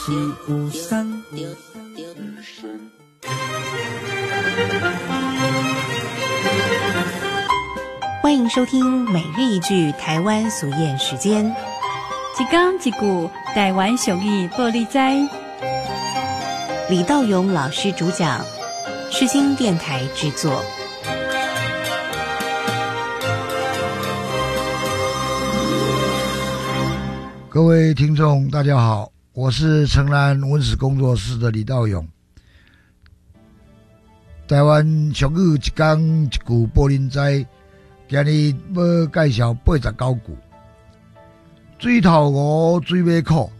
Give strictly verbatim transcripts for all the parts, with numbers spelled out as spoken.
是有山。 欢迎收听每日一句台湾俗谚时间， 一讲一句台湾俗语报你知。 李道勇老师主讲，世新电台制作。 各位听众大家好，我是城南文史工作室的李道勇。台湾俗语一讲一句报恁知，今日要介绍八十九句。水头鹅水尾苦，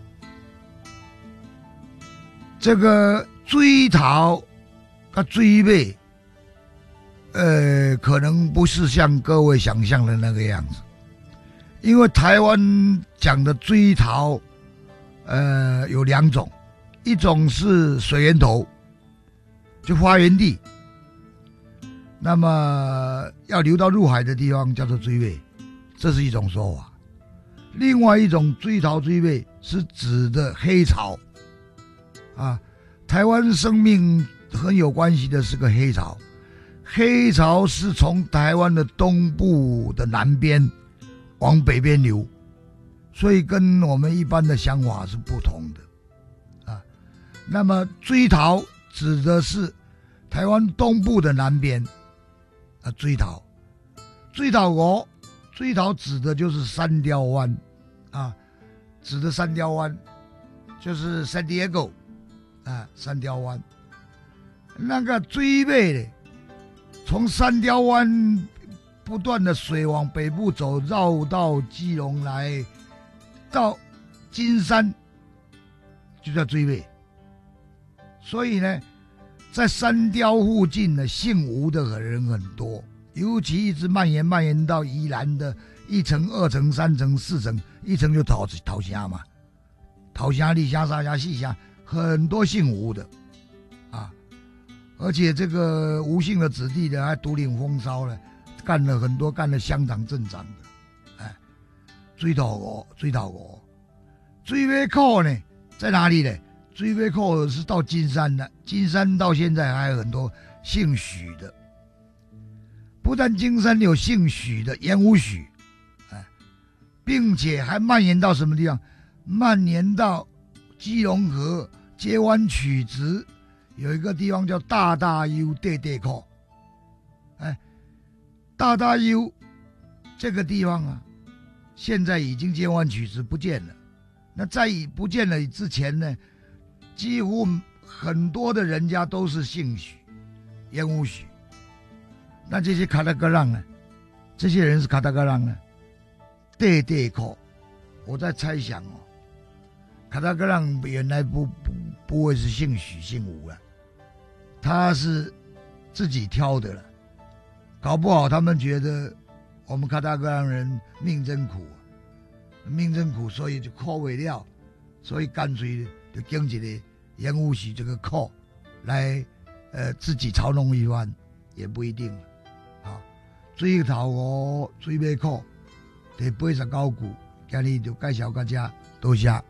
这个水头跟水尾，呃，可能不是像各位想象的那个样子。因为台湾讲的水头，呃，有两种，一种是水源头，就发源地，那么要流到入海的地方叫做水尾，这是一种说法。另外一种水头水尾是指的黑潮，啊，台湾生命很有关系的是个黑潮，黑潮是从台湾的东部的南边往北边流，所以跟我们一般的想法是不同的啊。那么水头指的是台湾东部的南边啊，水头，水头鹅，水头指的就是三雕湾啊，指的三雕湾就是 San Diego 啊，三雕湾。那个水尾呢，从三雕湾不断的水往北部走，绕到基隆来，到金山，就叫水尾。所以呢，在三雕附近呢，姓吴的人很多，尤其一直蔓延蔓延到宜兰的一层、二层、三层、四层，一层就桃桃乡嘛，桃乡、立乡、沙乡、细乡，很多姓吴的啊，而且这个吴姓的子弟呢，还独领风骚呢。干了很多，干了乡长镇长的，哎，水头鹅，水头鹅，水尾苦呢，在哪里呢？水尾苦是到金山的，金山到现在还有很多姓许的，不但金山有姓许的盐湖许，哎，并且还蔓延到什么地方？蔓延到基隆河接湾曲直，有一个地方叫大大优地地苦，哎。大大优这个地方啊，现在已经接湾曲直不见了。那在不见了之前呢，几乎很多的人家都是姓许、盐湖许。那这些卡达格浪呢？这些人是卡达格浪呢？地地口，我在猜想哦，卡达格浪原来不不不会是姓许、姓吴了，他是自己挑的了。搞不好他们觉得我们卡达格朗人命真苦，命真苦，所以就苦不了，所以干脆就经一个盐湖许这个苦来，呃，自己嘲弄一番，也不一定了。啊，水头鹅、水尾苦，第八十九句，今日就介绍到这，多谢。